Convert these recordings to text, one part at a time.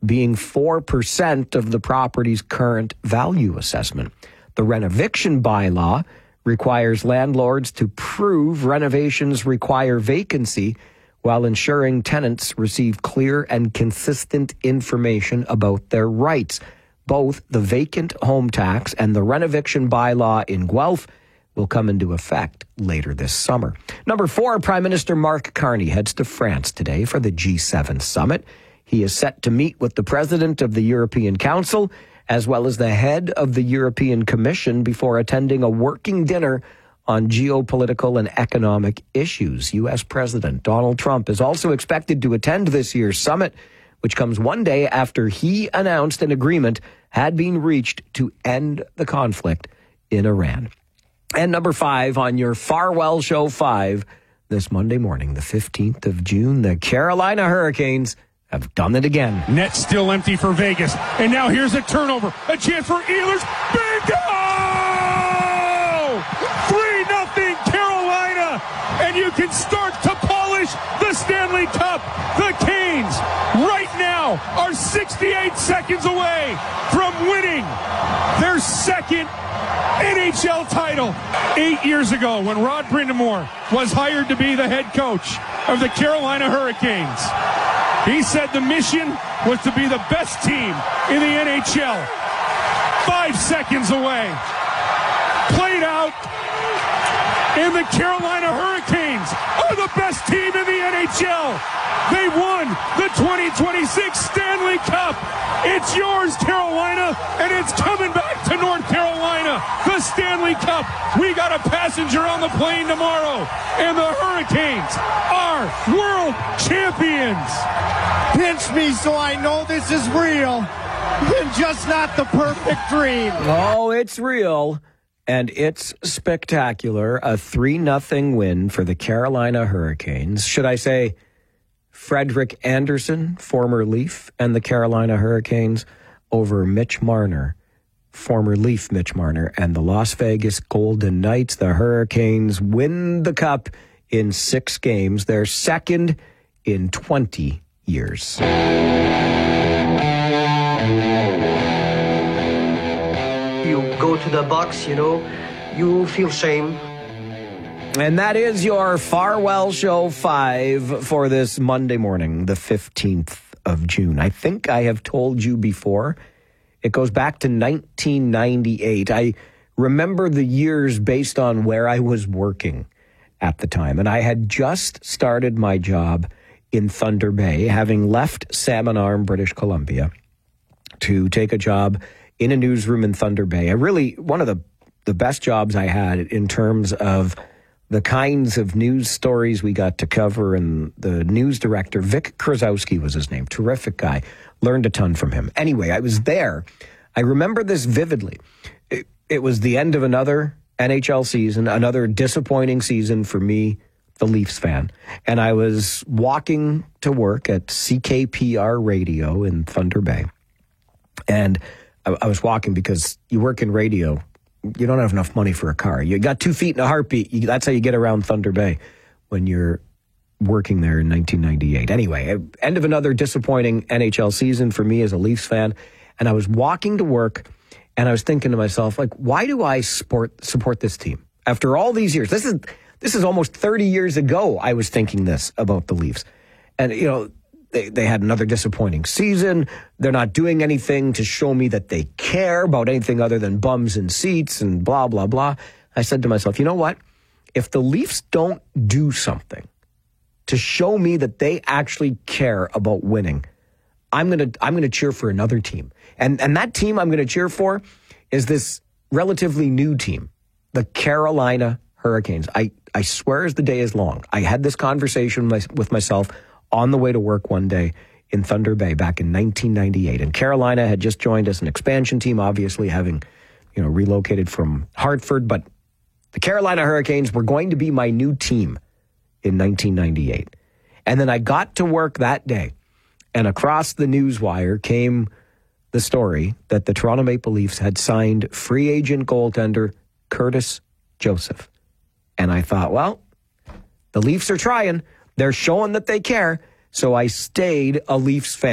being 4% of the property's current value assessment. The renoviction bylaw requires landlords to prove renovations require vacancy while ensuring tenants receive clear and consistent information about their rights. Both the vacant home tax and the renoviction bylaw in Guelph will come into effect later this summer. Number 4, Prime Minister Mark Carney heads to France today for the G7 summit. He is set to meet with the President of the European Council as well as the head of the European Commission before attending a working dinner on geopolitical and economic issues. U.S. President Donald Trump is also expected to attend this year's summit, which comes one day after he announced an agreement had been reached to end the conflict in Iran. And number 5 on your Farwell Show 5 this Monday morning, the 15th of June, the Carolina Hurricanes have done it again. Net still empty for Vegas. And now here's a turnover. A chance for Ehlers. Bingo! 3-0 Carolina. And you can start to polish the Stanley Cup. The Canes right now are 68 seconds away from winning their second NHL title. 8 years ago, when Rod Brind'Amour was hired to be the head coach of the Carolina Hurricanes, he said the mission was to be the best team in the NHL. 5 seconds away. Played out, and the Carolina Hurricanes are the best team in the NHL. They won the 2026 Stanley Cup. It's yours, Carolina, and it's coming back to North Carolina. The Stanley Cup. We got a passenger on the plane tomorrow, and the Hurricanes are world champions. Pinch me so I know this is real, and just not the perfect dream. Oh, it's real. And it's spectacular. A 3-0 win for the Carolina Hurricanes. Should I say Frederik Andersen, former Leaf, and the Carolina Hurricanes over Mitch Marner, former Leaf Mitch Marner, and the Las Vegas Golden Knights. The Hurricanes win the Cup in 6 games, their second in 20 years. You go to the box, you feel shame. And that is your Farwell Show 5 for this Monday morning, the 15th of June. I think I have told you before, it goes back to 1998. I remember the years based on where I was working at the time. And I had just started my job in Thunder Bay, having left Salmon Arm, British Columbia, to take a job in a newsroom in Thunder Bay. One of the best jobs I had in terms of the kinds of news stories we got to cover, and the news director, Vic Krasowski was his name, terrific guy, learned a ton from him. Anyway, I was there. I remember this vividly. It was the end of another NHL season, another disappointing season for me, the Leafs fan. And I was walking to work at CKPR Radio in Thunder Bay. And I was walking because you work in radio, you don't have enough money for a car. You got 2 feet and a heartbeat. That's how you get around Thunder Bay when you're working there in 1998. Anyway, end of another disappointing NHL season for me as a Leafs fan. And I was walking to work and I was thinking to myself, why do I support this team? After all these years, this is almost 30 years ago I was thinking this about the Leafs. And, they had another disappointing season. They're not doing anything to show me that they care about anything other than bums and seats and blah, blah, blah. I said to myself, you know what? If the Leafs don't do something to show me that they actually care about winning, I'm gonna cheer for another team. And that team I'm gonna cheer for is this relatively new team, the Carolina Hurricanes. I swear as the day is long. I had this conversation with myself on the way to work one day in Thunder Bay back in 1998. And Carolina had just joined as an expansion team, obviously having, relocated from Hartford. But the Carolina Hurricanes were going to be my new team in 1998. And then I got to work that day, and across the newswire came the story that the Toronto Maple Leafs had signed free agent goaltender Curtis Joseph. And I thought, well, the Leafs are trying. They're showing that they care. So I stayed a Leafs fan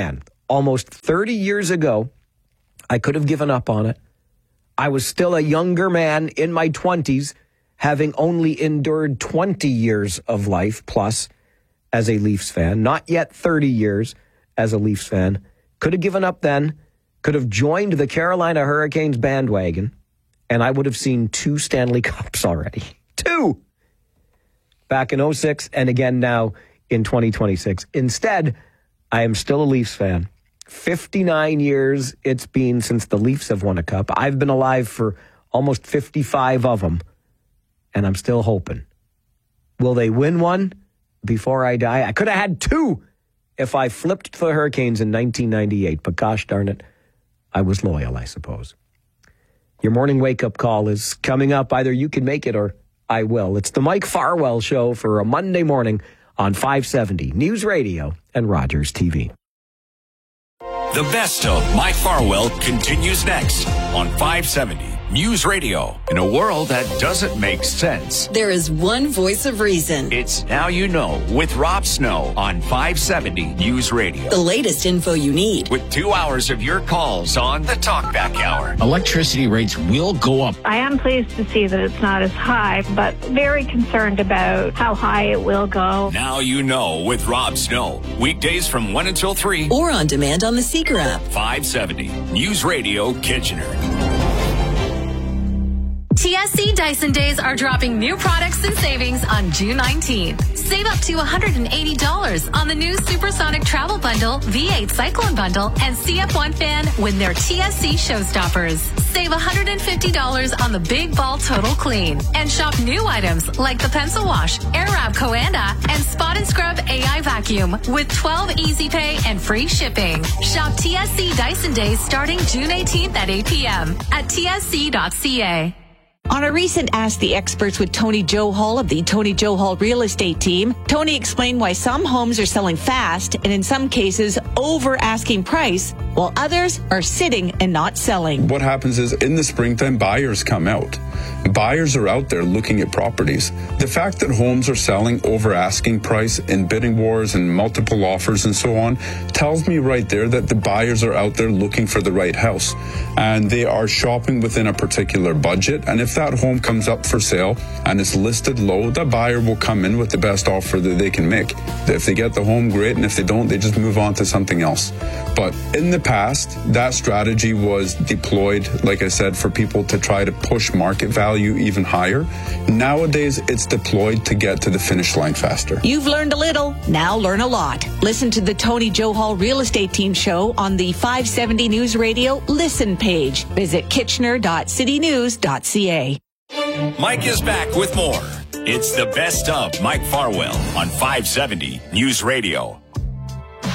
almost 30 years ago, I could have given up on it. I was still a younger man in my 20s, having only endured 20 years of life plus as a Leafs fan, not yet 30 years as a Leafs fan. Could have given up then, could have joined the Carolina Hurricanes bandwagon, and I would have seen 2 Stanley Cups already. 2! Back in 2006 and again now in 2026. Instead, I am still a Leafs fan. 59 years it's been since the Leafs have won a cup. I've been alive for almost 55 of them, and I'm still hoping. Will they win one before I die? I could have had 2 if I flipped the Hurricanes in 1998, but gosh darn it, I was loyal, I suppose. Your morning wake-up call is coming up. Either you can make it or I will. It's the Mike Farwell Show for a Monday morning on 570 News Radio and Rogers TV. The best of Mike Farwell continues next on 570 News Radio. In a world that doesn't make sense, there is one voice of reason. It's Now You Know with Rob Snow on 570 News Radio. The latest info you need. With 2 hours of your calls on the Talkback Hour. Electricity rates will go up. I am pleased to see that it's not as high, but very concerned about how high it will go. Now You Know with Rob Snow. Weekdays from 1 until 3. Or on demand on the Seeker app. 570 News Radio Kitchener. TSC Dyson Days are dropping new products and savings on June 19th. Save up to $180 on the new Supersonic Travel Bundle, V8 Cyclone Bundle, and CF1 fan when they're TSC Showstoppers. Save $150 on the Big Ball Total Clean. And shop new items like the Pencil Wash, Airwrap Coanda, and Spot and Scrub AI Vacuum with 12 Easy Pay and free shipping. Shop TSC Dyson Days starting June 18th at 8 p.m. at tsc.ca. On a recent Ask the Experts with Tony Joe Hall of the Tony Joe Hall Real Estate Team, Tony explained why some homes are selling fast and in some cases over asking price, while others are sitting and not selling. What happens is in the springtime, buyers come out. Buyers are out there looking at properties. The fact that homes are selling over asking price in bidding wars and multiple offers and so on tells me right there that the buyers are out there looking for the right house. And they are shopping within a particular budget. And if that home comes up for sale and is listed low, the buyer will come in with the best offer that they can make. If they get the home, great. And if they don't, they just move on to something else. But in the past, that strategy was deployed, like I said, for people to try to push market value even higher. Nowadays, it's deployed to get to the finish line faster. You've learned a little, now learn a lot. Listen to the Tony Joe Hall Real Estate Team show on the 570 News Radio Listen page. Visit kitchener.citynews.ca. Mike is back with more. It's the best of Mike Farwell on 570 News Radio.